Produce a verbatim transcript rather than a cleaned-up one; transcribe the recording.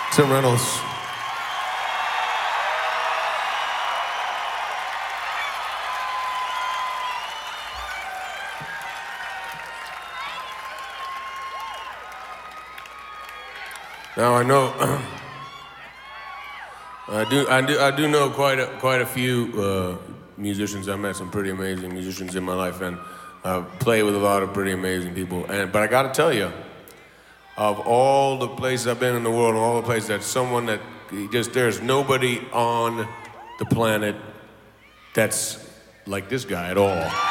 Tim Reynolds. Now I know, I do, I do, I do know quite a, quite a few uh, musicians. I met some pretty amazing musicians in my life, and uh, play with a lot of pretty amazing people. And but I got to tell you, of all the places I've been in the world, and all the places that someone that just there's nobody on the planet that's like this guy at all.